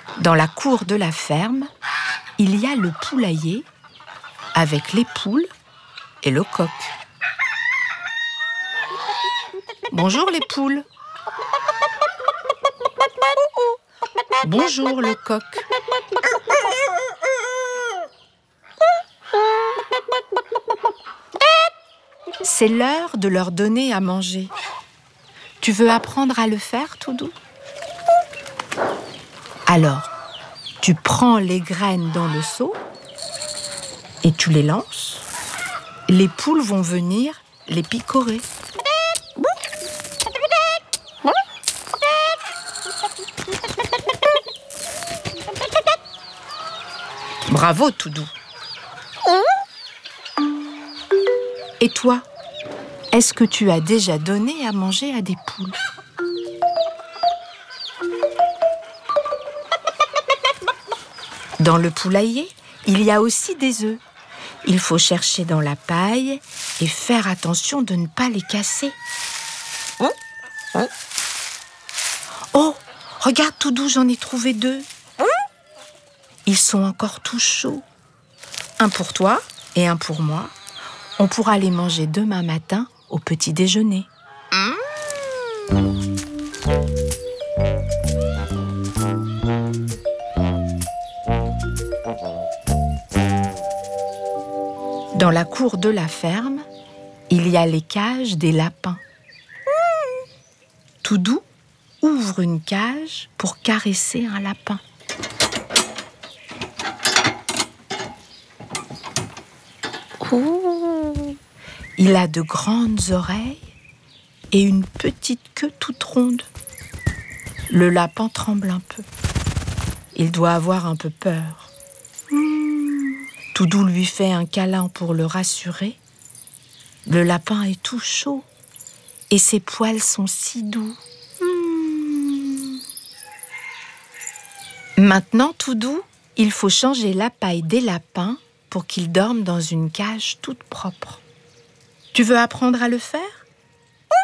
Dans la cour de la ferme, il y a le poulailler avec les poules et le coq. Bonjour les poules. Bonjour le coq. C'est l'heure de leur donner à manger. Tu veux apprendre à le faire, Toudou ? Alors, tu prends les graines dans le seau et tu les lances. Les poules vont venir les picorer. Bravo, Toudou. Et toi, est-ce que tu as déjà donné à manger à des poules ? Dans le poulailler, il y a aussi des œufs. Il faut chercher dans la paille et faire attention de ne pas les casser. Oh, regarde Toudou, j'en ai trouvé 2. Ils sont encore tout chauds. Un pour toi et un pour moi. On pourra les manger demain matin au petit déjeuner. Dans la cour de la ferme, il y a les cages des lapins. Toudou ouvre une cage pour caresser un lapin. Il a de grandes oreilles et une petite queue toute ronde. Le lapin tremble un peu. Il doit avoir un peu peur. Toudou lui fait un câlin pour le rassurer. Le lapin est tout chaud et ses poils sont si doux. Maintenant, Toudou, il faut changer la paille des lapins pour qu'ils dorment dans une cage toute propre. Tu veux apprendre à le faire ?